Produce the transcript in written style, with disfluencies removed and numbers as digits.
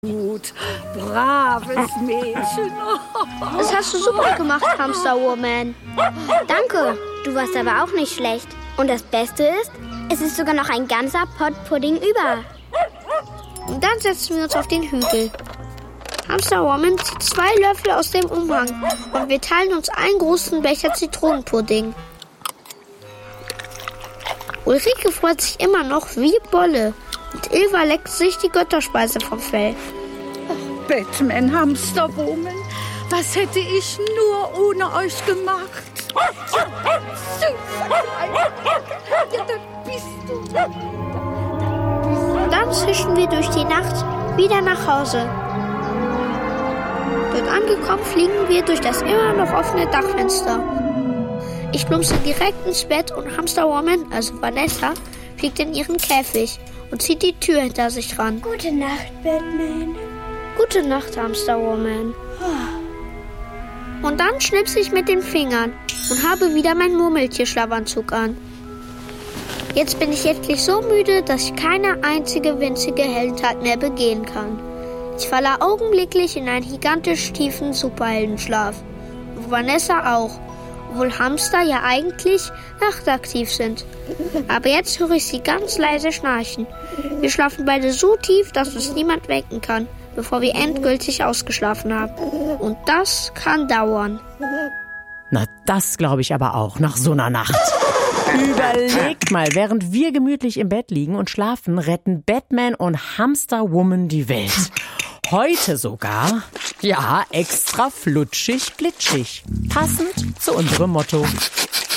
Gut, braves Mädchen. Das hast du super gemacht, Hamsterwoman. Danke, du warst aber auch nicht schlecht. Und das Beste ist, es ist sogar noch ein ganzer Pott Pudding über. Und dann setzen wir uns auf den Hügel. Hamsterwoman zieht 2 Löffel aus dem Umhang und wir teilen uns einen großen Becher Zitronenpudding. Ulrike freut sich immer noch wie Bolle und Ilva leckt sich die Götterspeise vom Fell. Batman, Hamsterwoman, was hätte ich nur ohne euch gemacht? Ja, da bist du. Und dann zischen wir durch die Nacht wieder nach Hause. Dort angekommen fliegen wir durch das immer noch offene Dachfenster. Ich plumpse direkt ins Bett und Hamsterwoman, also Vanessa, fliegt in ihren Käfig und zieht die Tür hinter sich ran. Gute Nacht, Batman. Gute Nacht, Hamsterwoman. Und dann schnipse ich mit den Fingern und habe wieder meinen Murmeltier-Schlafanzug an. Jetzt bin ich endlich so müde, dass ich keine einzige winzige Heldentat mehr begehen kann. Ich falle augenblicklich in einen gigantisch tiefen Superheldenschlaf. Und Vanessa auch, obwohl Hamster ja eigentlich nachtaktiv sind. Aber jetzt höre ich sie ganz leise schnarchen. Wir schlafen beide so tief, dass uns niemand wecken kann, bevor wir endgültig ausgeschlafen haben. Und das kann dauern. Na, das glaube ich aber auch, nach so einer Nacht. Überlegt mal, während wir gemütlich im Bett liegen und schlafen, retten Batman und Hamsterwoman die Welt. Heute sogar, ja, extra flutschig, glitschig. Passend zu unserem Motto.